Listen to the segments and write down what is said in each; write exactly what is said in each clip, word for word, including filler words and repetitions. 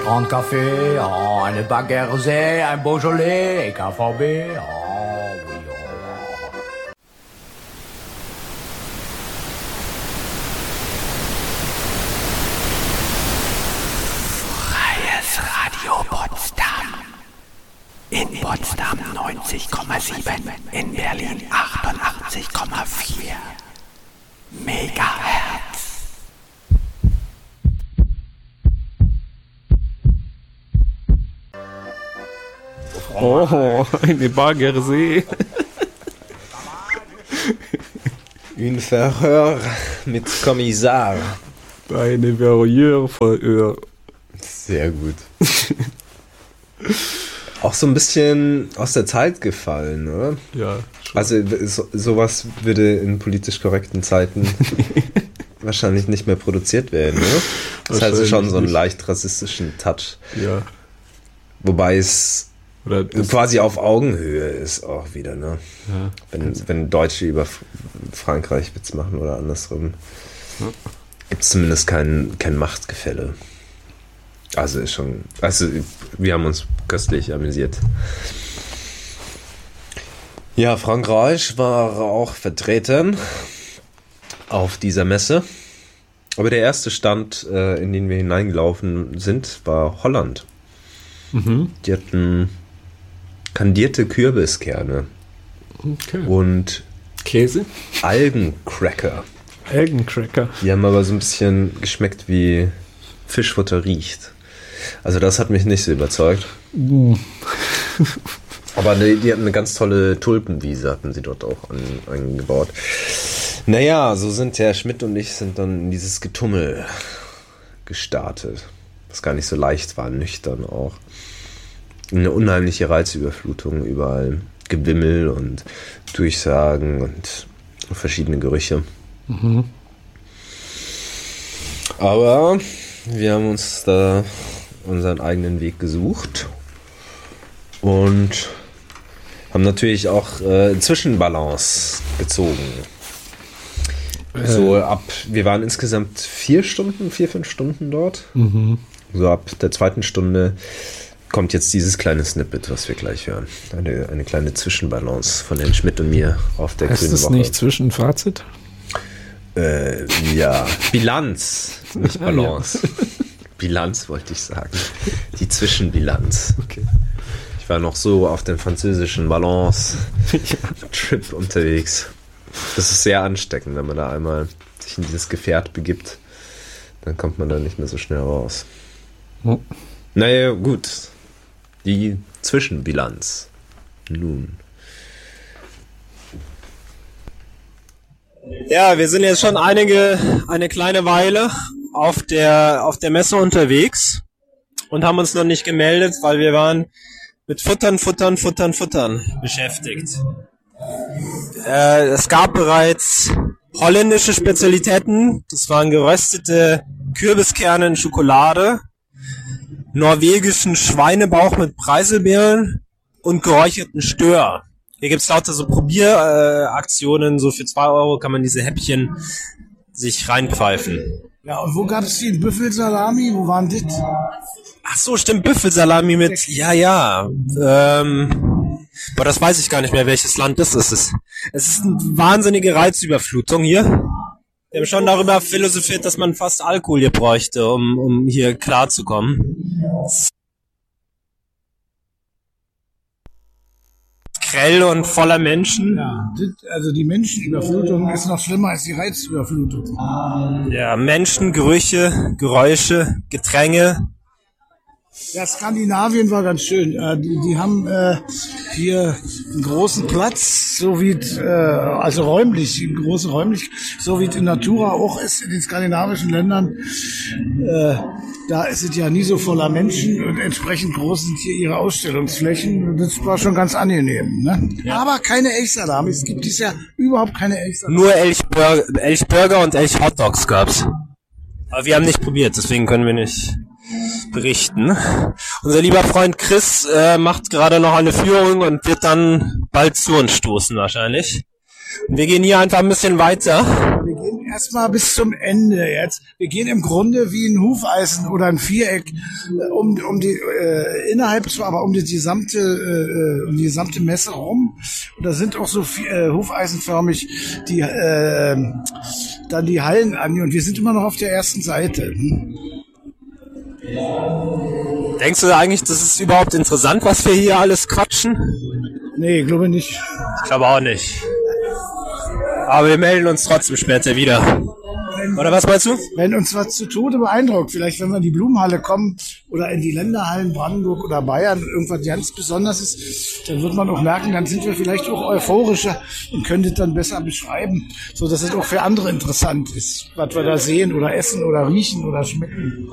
Un Café, oh, eine Baguette, ein Beaujolais, K V B, oh, oui, oh. Freies Radio Potsdam. In Potsdam neunzig Komma sieben, in Berlin achtundachtzig Komma vier Megahertz. Oh, eine Baguette. Un Verhör mit Kommissar. Eine Verhör. Sehr gut. Auch so ein bisschen aus der Zeit gefallen, oder? Ja. Schon. Also so, sowas würde in politisch korrekten Zeiten wahrscheinlich nicht mehr produziert werden, ne? Das hat also schon so einen nicht. leicht rassistischen Touch. Ja. Wobei es Oder quasi auf Augenhöhe ist auch wieder, ne? Ja. Wenn, wenn Deutsche über F- Frankreich Witz machen oder andersrum, ja. gibt es zumindest kein, kein Machtgefälle. Also ist schon, also wir haben uns köstlich amüsiert. Ja, Frankreich war auch vertreten auf dieser Messe. Aber der erste Stand, äh, in den wir hineingelaufen sind, war Holland. Mhm. Die hatten kandierte Kürbiskerne Okay. und Käse? Algencracker. Algencracker. Die haben aber so ein bisschen geschmeckt, wie Fischfutter riecht. Also das hat mich nicht so überzeugt. Mm. Aber die, die hatten eine ganz tolle Tulpenwiese, hatten sie dort auch an, angebaut. Naja, so sind Herr Schmidt und ich sind dann in dieses Getummel gestartet. Was gar nicht so leicht war, nüchtern auch. Eine unheimliche Reizüberflutung, überall Gewimmel und Durchsagen und verschiedene Gerüche. Mhm. Aber wir haben uns da unseren eigenen Weg gesucht und haben natürlich auch äh, Zwischenbalance gezogen. Äh. So ab, wir waren insgesamt vier Stunden, vier, fünf Stunden dort. Mhm. So ab der zweiten Stunde kommt jetzt dieses kleine Snippet, was wir gleich hören. Eine, eine kleine Zwischenbalance von Herrn Schmidt und mir auf der Heißt grünen das Woche. nicht Zwischenfazit? Äh, ja, Bilanz, nicht Balance. Ah, ja. Bilanz wollte ich sagen. Die Zwischenbilanz. Okay. Ich war noch so auf dem französischen Balance-Trip unterwegs. Das ist sehr ansteckend, wenn man da einmal sich in dieses Gefährt begibt. Dann kommt man da nicht mehr so schnell raus. Hm. Naja, gut. Die Zwischenbilanz. Nun. Ja, wir sind jetzt schon einige, eine kleine Weile auf der, auf der Messe unterwegs und haben uns noch nicht gemeldet, weil wir waren mit Futtern, Futtern, Futtern, Futtern beschäftigt. Äh, es gab bereits holländische Spezialitäten, das waren geröstete Kürbiskerne in Schokolade, norwegischen Schweinebauch mit Preiselbeeren und geräucherten Stör. Hier gibt's lauter so Probieraktionen, äh, so für zwei Euro kann man diese Häppchen sich reinpfeifen. Ja, und wo gab es die? Büffelsalami? Wo waren das? Ach so, stimmt, Büffelsalami mit, ja, ja, ähm, aber das weiß ich gar nicht mehr, welches Land das ist. Es ist eine wahnsinnige Reizüberflutung hier. Wir haben schon darüber philosophiert, dass man fast Alkohol hier bräuchte, um, um hier klarzukommen. Grell und voller Menschen. Ja, das, also die Menschenüberflutung ist noch schlimmer als die Reizüberflutung. Ja, Menschen, Gerüche, Geräusche, Gedränge. Ja, Skandinavien war ganz schön. Äh, die, die haben äh, hier einen großen Platz, so wie äh, also räumlich, eine große räumlich, so wie es in Natura auch ist in den skandinavischen Ländern. Äh, da ist es ja nie so voller Menschen und entsprechend groß sind hier ihre Ausstellungsflächen. Das war schon ganz angenehm. Ne? Ja. Aber keine Elchsalami. Es gibt dieses Jahr überhaupt keine Elchsalami. Nur Elchburger, Elchburger und Elchhotdogs gab's. Aber wir haben nicht probiert, deswegen können wir nicht berichten. Unser lieber Freund Chris äh, macht gerade noch eine Führung und wird dann bald zu uns stoßen wahrscheinlich. Und wir gehen hier einfach ein bisschen weiter. Wir gehen erstmal bis zum Ende jetzt. Wir gehen im Grunde wie ein Hufeisen oder ein Viereck äh, um, um die äh, innerhalb zwar, aber um die gesamte äh, um die gesamte Messe rum. Und da sind auch so viel, äh, hufeisenförmig die äh, dann die Hallen an. Und wir sind immer noch auf der ersten Seite. Hm? Denkst du eigentlich, das ist überhaupt interessant, was wir hier alles quatschen? Nee, glaube nicht. Ich glaube auch nicht. Aber wir melden uns trotzdem später wieder. Oder was meinst du? Wenn uns was zu Tode beeindruckt, vielleicht wenn wir in die Blumenhalle kommen oder in die Länderhallen Brandenburg oder Bayern, irgendwas ganz Besonderes ist, dann wird man auch merken, dann sind wir vielleicht auch euphorischer und können das dann besser beschreiben, so dass es auch für andere interessant ist, was wir da sehen oder essen oder riechen oder schmecken.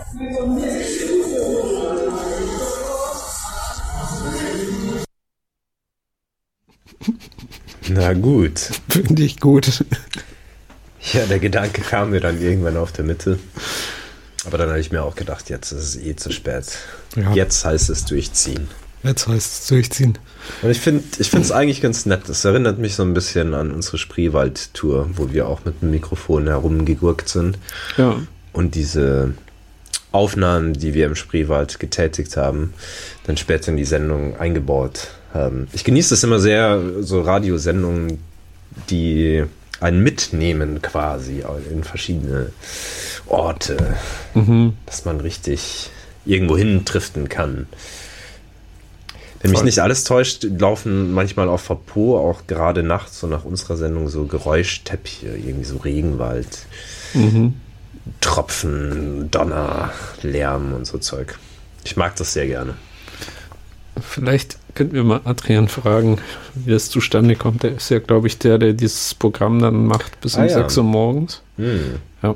Na gut. Finde ich gut. Ja, der Gedanke kam mir dann irgendwann auf der Mitte. Aber dann habe ich mir auch gedacht, jetzt ist es eh zu spät. Ja. Jetzt heißt es durchziehen. Jetzt heißt es durchziehen. Und ich finde ich finde es eigentlich ganz nett. Es erinnert mich so ein bisschen an unsere Spreewald-Tour, wo wir auch mit dem Mikrofon herumgegurkt sind. Ja. Und diese Aufnahmen, die wir im Spreewald getätigt haben, dann später in die Sendung eingebaut haben. Ich genieße es immer sehr, so Radiosendungen, die einen mitnehmen quasi in verschiedene Orte, Mhm. dass man richtig irgendwo hin driften kann. Wenn mich Voll. nicht alles täuscht, laufen manchmal auf Verpo, auch gerade nachts, so nach unserer Sendung, so Geräuschteppiche, irgendwie so Regenwald, Mhm. Tropfen, Donner, Lärm und so Zeug. Ich mag das sehr gerne. Vielleicht könnten wir mal Adrian fragen, wie das zustande kommt. Der ist ja, glaube ich, der, der dieses Programm dann macht bis Ah, um ja. sechs Uhr morgens. Hm. Ja.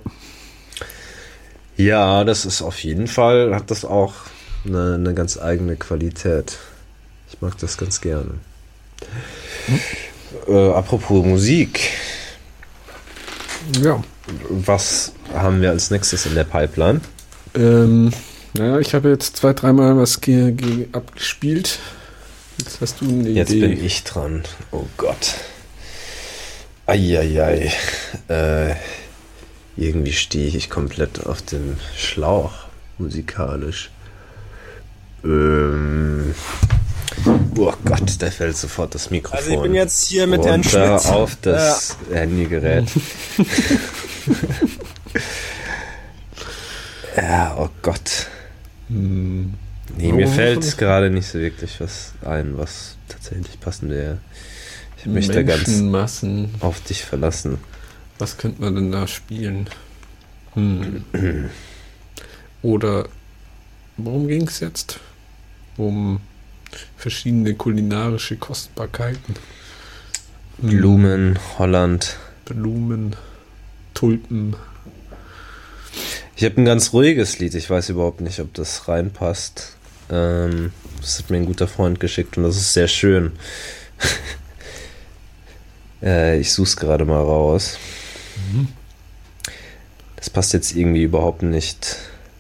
Ja, das ist auf jeden Fall, hat das auch eine, eine ganz eigene Qualität. Ich mag das ganz gerne. Hm? Äh, apropos Musik, Ja. was haben wir als nächstes in der Pipeline? Ähm, naja, ich habe jetzt zwei, dreimal was ge ge abgespielt. Jetzt hast du eine Jetzt Idee. bin ich dran. Oh Gott. Eieiei. Äh, irgendwie stehe ich komplett auf dem Schlauch musikalisch. Ähm, oh Gott, da fällt sofort das Mikrofon. Also ich bin jetzt hier mit Herrn runter Schmidt. auf das Handygerät. Ja, oh Gott. Hm. Nee, mir Oh, fällt von- gerade nicht so wirklich was ein, was tatsächlich passend wäre. Ich habe mich da ganz Menschenmassen. auf dich verlassen. Was könnte man denn da spielen? Hm. Oder worum ging es jetzt? Um verschiedene kulinarische Kostbarkeiten. Hm. Blumen, Holland. Blumen, Tulpen. Ich habe ein ganz ruhiges Lied. Ich weiß überhaupt nicht, ob das reinpasst. Ähm, das hat mir ein guter Freund geschickt und das ist sehr schön. äh, ich suche es gerade mal raus. Mhm. Das passt jetzt irgendwie überhaupt nicht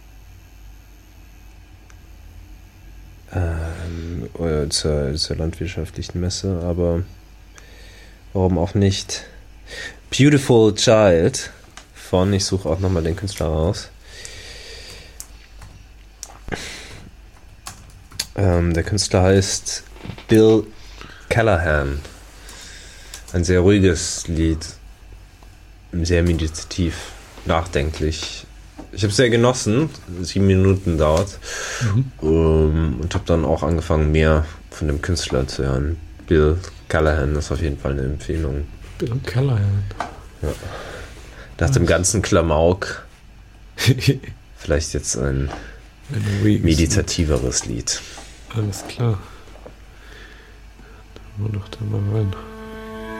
ähm, äh, zur, zur landwirtschaftlichen Messe, aber warum auch nicht? Beautiful Child von, ich suche auch nochmal den Künstler raus. Ähm, der Künstler heißt Bill Callahan. Ein sehr ruhiges Lied. Sehr meditativ, nachdenklich. Ich habe es sehr genossen. Sieben Minuten dauert. Mhm. Um, und habe dann auch angefangen, mehr von dem Künstler zu hören. Bill Callahan ist auf jeden Fall eine Empfehlung. Bill Callahan. Nach dem ganzen Klamauk vielleicht jetzt ein Ein ruhiges meditativeres Lied. Lied. Alles klar. Dann wir doch da mal rein.